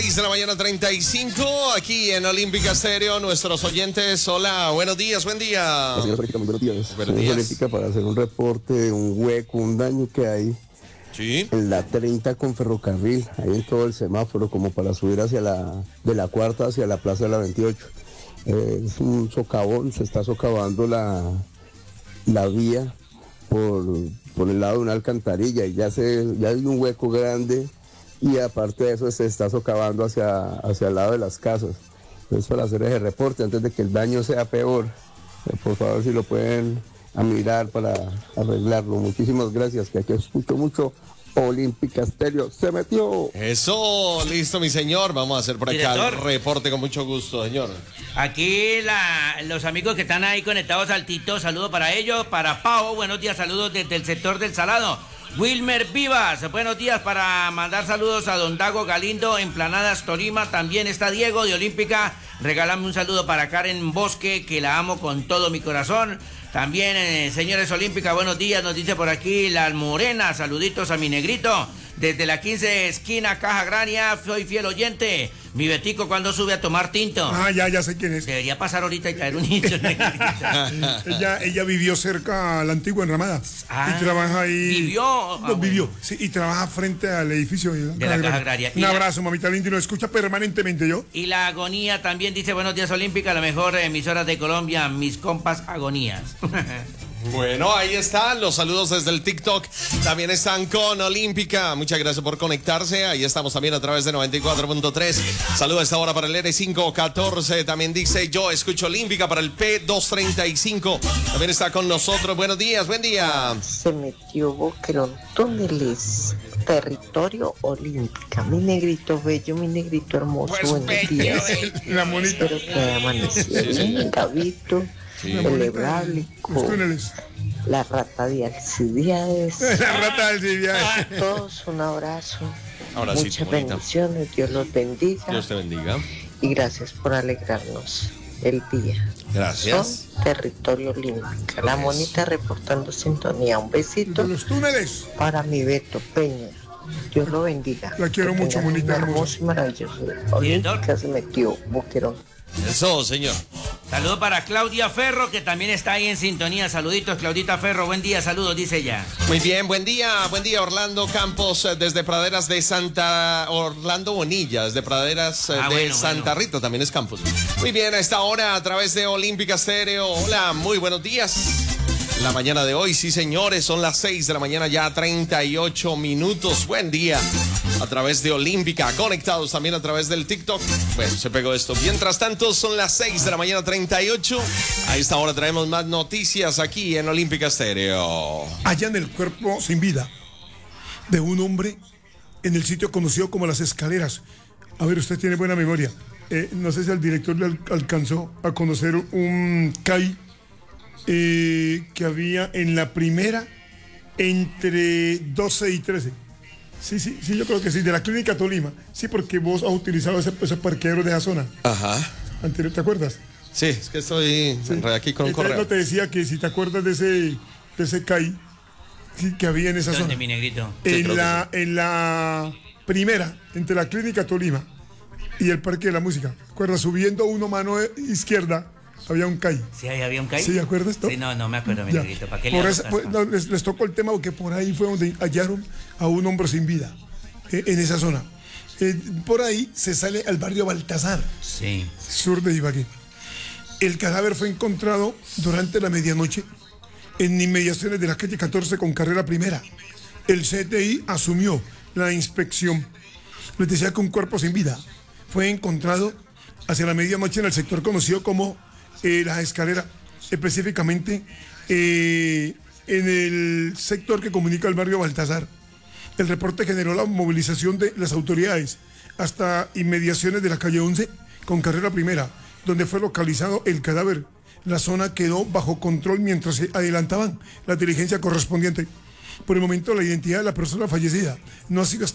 6 de la mañana 35, aquí en Olímpica Estéreo, nuestros oyentes. Hola, buenos días, buen día. Señor Olímpica, muy buenos días. Buenos días. Olímpica para hacer un reporte de un hueco, un daño que hay en la 30 con ferrocarril, ahí en todo el semáforo, como para subir de la cuarta hacia la plaza de la 28. Es un socavón, se está socavando la vía por el lado de una alcantarilla y ya hay un hueco grande y aparte de eso se está socavando hacia el lado de las casas. Entonces, para hacer ese reporte antes de que el daño sea peor, por favor, si lo pueden mirar para arreglarlo. Muchísimas gracias, que aquí escucho mucho Olímpica Estéreo. ¡Se metió! Eso, listo, mi señor. Vamos a hacer por acá el reporte con mucho gusto, señor. Aquí los amigos que están ahí conectados al Tito, saludos para ellos. Para Pau, buenos días, saludos desde el sector del Salado. Wilmer Vivas, buenos días, para mandar saludos a don Dago Galindo en Planadas, Tolima. También está Diego de Olímpica. Regálame un saludo para Karen Bosque, que la amo con todo mi corazón. También, señores Olímpica, buenos días, nos dice por aquí Las Morenas, saluditos a mi negrito. Desde la 15 esquina Caja Grania, soy fiel oyente. Mi Betico, ¿cuándo sube a tomar tinto? Ya sé quién es. Debería pasar ahorita y caer un hincho. ella vivió cerca a la antigua Enramada. Y trabaja ahí. ¿Vivió? Vivió, sí, y trabaja frente al edificio de la Caja Agraria. Un abrazo, mamita linda, y lo escucha permanentemente yo. Y la Agonía también dice, buenos días Olímpica, la mejor emisora de Colombia, mis compas Agonías. Bueno, ahí están los saludos desde el TikTok. También están con Olímpica. Muchas gracias por conectarse. Ahí estamos también a través de 94.3. Saludos a esta hora para el R514. También dice, yo escucho Olímpica para el P235. También está con nosotros. Buenos días, buen día. Se metió Boquerón Túneles, territorio Olímpica. Mi negrito bello, mi negrito hermoso. Pues buenos días. La monita. Espero que haya amanecido bien, Gavito. Celebrable, la rata de Alcibiades. La rata de Alcibiades. A todos un abrazo. Ahora sí, muchas bendiciones, Dios los bendiga. Dios te bendiga. Y gracias por alegrarnos el día. Gracias. Son territorio Olímpica. La monita reportando sintonía. Un besito. Los túneles. Para mi Beto Peña. Dios lo bendiga. La quiero mucho, monita hermosa y maravillosa. Olímpica se metió, Boquerón. Eso, señor. Saludos para Claudia Ferro, que también está ahí en sintonía. Saluditos, Claudita Ferro. Buen día, saludos, dice ella. Muy bien, buen día, Orlando Campos, desde Praderas de Orlando Bonilla, desde Praderas de Santa Rita, también es Campos. Muy bien, a esta hora a través de Olímpica Estéreo. Hola, muy buenos días. La mañana de hoy, sí señores, son las 6 de la mañana, ya 38 minutos. Buen día. A través de Olímpica, conectados también a través del TikTok. Bueno, se pegó esto. Mientras tanto, son las 6 de la mañana 38. A esta hora traemos más noticias aquí en Olímpica Estéreo. Hallan el cuerpo sin vida de un hombre en el sitio conocido como Las Escaleras. A ver, usted tiene buena memoria. No sé si al director le alcanzó a conocer un CAI que había en la primera entre 12 y 13. Sí, yo creo que sí, de la Clínica Tolima. Sí, porque vos has utilizado ese parqueadero de esa zona. Ajá. Anterior, ¿te acuerdas? Sí, es que estoy aquí con un correo. No te decía que si te acuerdas de ese CAI que había en esa zona. Mi negrito? En la primera, entre la Clínica Tolima y el Parque de la Música. ¿Te acuerdas? Subiendo uno mano izquierda. Había un CAI. ¿Sí había un CAI? ¿Sí, acuerdas tú? Sí, no me acuerdo, mi negrito. ¿Para qué les tocó el tema porque por ahí fue donde hallaron a un hombre sin vida, en esa zona. Por ahí se sale al barrio Baltasar, sí, sur de Ibagué. El cadáver fue encontrado durante la medianoche en inmediaciones de la calle 14 con carrera primera. El CTI asumió la inspección. Les decía que un cuerpo sin vida fue encontrado hacia la medianoche en el sector conocido como Las Escaleras, específicamente en el sector que comunica el barrio Baltasar. El reporte generó la movilización de las autoridades hasta inmediaciones de la calle 11 con carrera primera, donde fue localizado el cadáver. La zona quedó bajo control mientras se adelantaban la diligencia correspondiente. Por el momento, la identidad de la persona fallecida no ha sido